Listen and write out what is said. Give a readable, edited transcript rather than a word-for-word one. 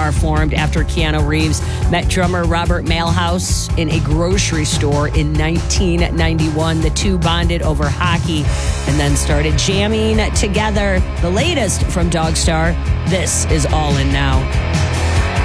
Dogstar formed after Keanu Reeves met drummer Robert Malhouse in a grocery store in 1991. The two bonded over hockey and then started jamming together. The latest from Dogstar, this is All In Now.